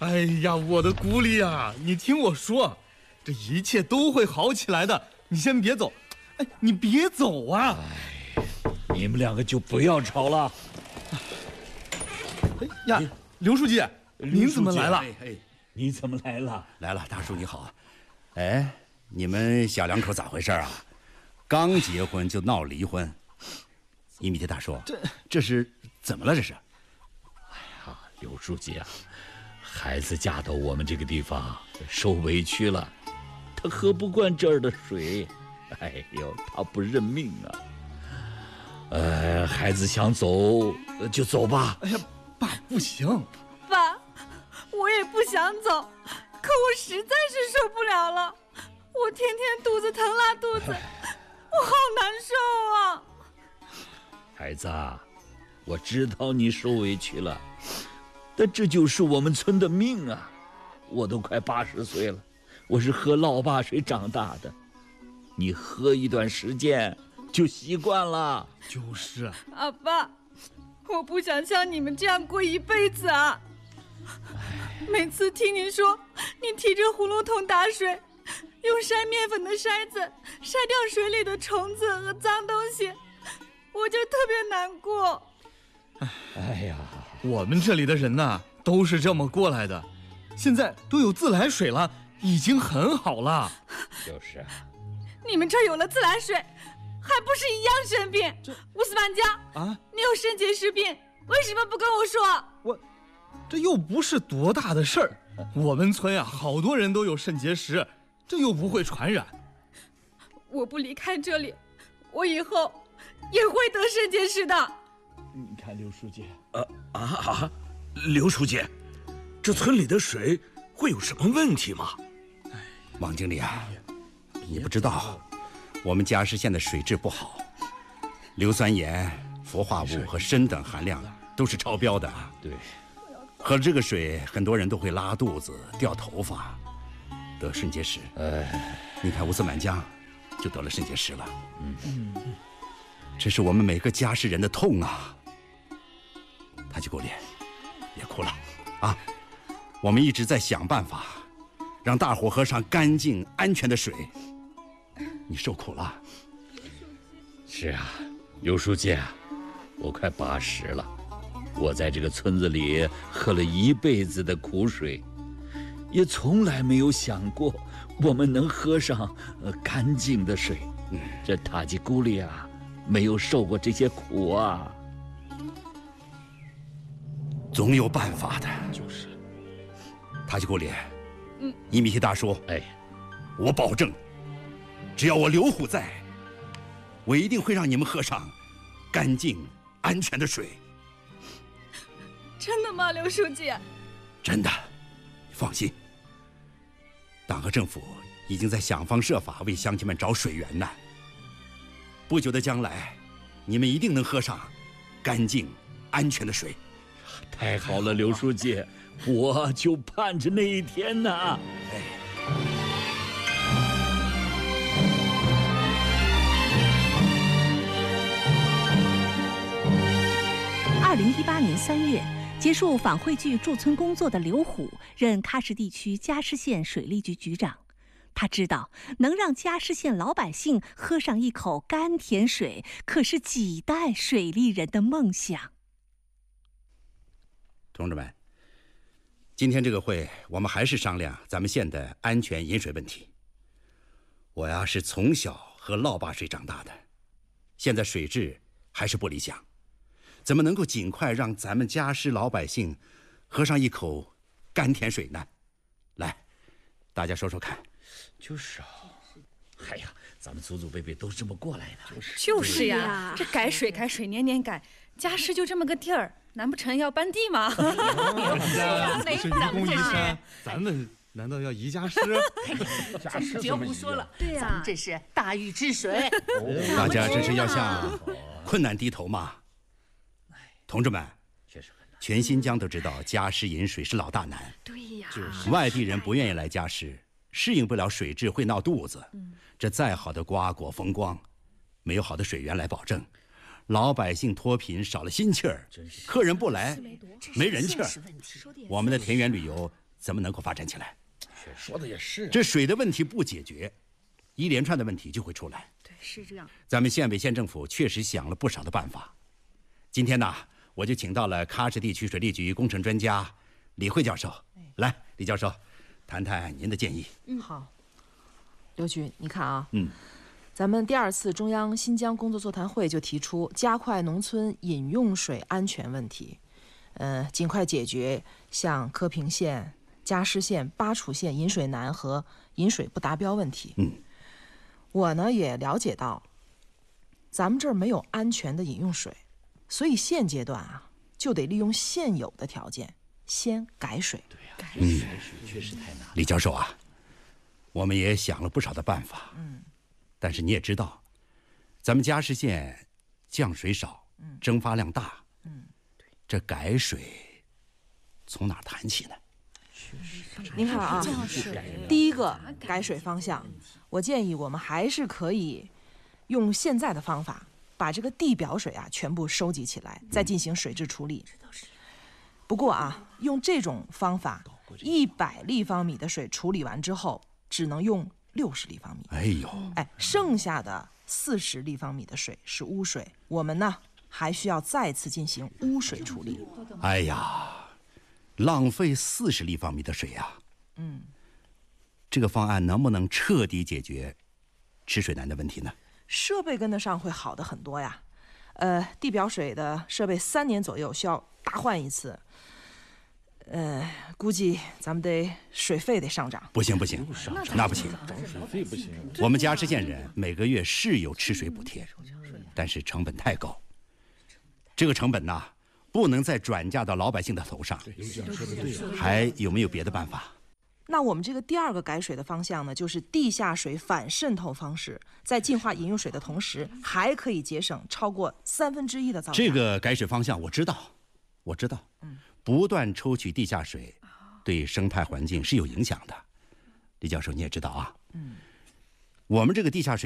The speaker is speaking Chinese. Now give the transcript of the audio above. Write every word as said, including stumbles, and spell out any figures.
哎呀，我的姑里啊，你听我说，这一切都会好起来的。你先别走，哎，你别走啊！ 哎，你们两个就不要吵了。 哎呀，刘书记，您怎么来了？ 哎哎，你怎么来了？ 来了，大叔你好。哎，你们小两口咋回事啊？刚结婚就闹离婚。伊米特大叔，这这是怎么了？这是？ 哎呀，刘书记啊，孩子嫁到我们这个地方，受委屈了，他喝不惯这儿的水，哎呦，他不认命啊。呃，孩子想走就走吧。 哎呀，爸，不行。 爸，我也不想走，可我实在是受不了了，我天天肚子疼拉肚子，我好难受啊。 孩子啊，我知道你受委屈了，但这就是我们村的命啊！我都快八十岁了，我是喝老爸水长大的，你喝一段时间就习惯了。 就是。 啊，爸，我不想像你们这样过一辈子啊！每次听您说，你提着葫芦桶打水，用筛面粉的筛子筛掉水里的虫子和脏东西，我就特别难过。 哎呀， 我们这里的人呐，都是这么过来的，现在都有自来水了，已经很好了。 就是。 你们这儿有了自来水，还不是一样生病？乌斯曼江啊，你有肾结石病，为什么不跟我说？ 我，这又不是多大的事儿。我们村呀，好多人都有肾结石，这又不会传染。 我不离开这里，我以后也会得肾结石的。 你看刘书记， 呃啊啊，刘书记，这村里的水会有什么问题吗？ 王经理啊，你不知道，我们珈笥县的水质不好，硫酸盐、氟化物和砷等含量都是超标的。 对， 喝了这个水，很多人都会拉肚子、掉头发、得肾结石。 哎， 你看乌斯满江就得了肾结石了。嗯，这是我们每个珈笥人的痛啊！他去给我脸，别哭了啊！我们一直在想办法，让大伙喝上干净、安全的水。你受苦了。 是啊，刘书记啊，我快八十了，我在这个村子里喝了一辈子的苦水，也从来没有想过我们能喝上呃干净的水。嗯，这塔吉古里啊，没有受过这些苦啊。 总有办法的。 就是。 塔吉古里，嗯，伊米提大叔， 哎， 我保证，只要我刘虎在，我一定会让你们喝上干净、安全的水。 真的吗，刘书记？ 真的，你放心。党和政府已经在想方设法为乡亲们找水源呢。不久的将来，你们一定能喝上干净、安全的水。 太好了，刘书记，我就盼着那一天呢。哎。 二零一八年三月，结束返回局驻村工作的刘虎任喀什地区珈笥县水利局局长。他知道能让珈笥县老百姓喝上一口甘甜水，可是几代水利人的梦想。 同志们，今天这个会，我们还是商量咱们县的安全饮水问题。我呀是从小喝涝坝水长大的，现在水质还是不理想，怎么能够尽快让咱们珈笥老百姓喝上一口甘甜水呢？来，大家说说看。 就是啊，哎呀，咱们祖祖辈辈都这么过来的。 就是就是呀，这改水改水年年改，珈笥就这么个地儿，难不成要搬地吗？ 这是愚公移山，咱们难道要移珈笥？ 别胡说了，对呀、啊，这是大禹治水。 大家这是要向困难低头吗？同志们，全新疆都知道珈笥饮水是老大难。 对呀， 外地人不愿意来珈笥，适应不了水质，会闹肚子。嗯、这再好的瓜果风光，没有好的水源来保证，老百姓脱贫少了心气儿，客人不来，没人气儿。我们的田园旅游怎么能够发展起来？ 说的也是。 这水的问题不解决，一连串的问题就会出来。 对，是这样。 咱们县委县政府确实想了不少的办法。今天呢，我就请到了喀什地区水利局工程专家李慧教授。来，李教授，谈谈您的建议。 嗯，好。刘局，你看啊， 嗯， 咱们第二次中央新疆工作座谈会就提出加快农村饮用水安全问题，呃，尽快解决像柯平县、加施县、巴楚县饮水难和饮水不达标问题。 嗯， 我呢也了解到，咱们这儿没有安全的饮用水，所以现阶段啊，就得利用现有的条件，先改水。 对呀、 改水确实太难。 李教授啊，我们也想了不少的办法。 嗯， 但是你也知道，咱们加施县降水少，蒸发量大。 嗯， 这改水从哪儿谈起呢？ 您看啊，第一个改水方向，我建议我们还是可以用现在的方法，把这个地表水啊全部收集起来，再进行水质处理。不过啊，用这种方法，一百立方米的水处理完之后，只能用六十立方米。 哎呦， 哎，剩下的四十立方米的水是污水，我们呢还需要再次进行污水处理。 哎呀，浪费四十立方米的水呀！ 嗯， 这个方案能不能彻底解决吃水难的问题呢？ 设备跟得上会好的很多呀。呃，地表水的设备三年左右需要大换一次。呃，估计咱们得水费得上涨。 不行不行，那不行， 水费不行。 我们加施县人每个月是有吃水补贴，但是成本太高。这个成本呐，不能再转嫁到老百姓的头上。还有没有别的办法？ 那我们这个第二个改水的方向呢，就是地下水反渗透方式，在净化饮用水的同时，还可以节省超过三分之一的造价。 这个改水方向我知道，我知道。 嗯， 不断抽取地下水，对生态环境是有影响的。李教授，你也知道啊。 嗯， 我们这个地下水。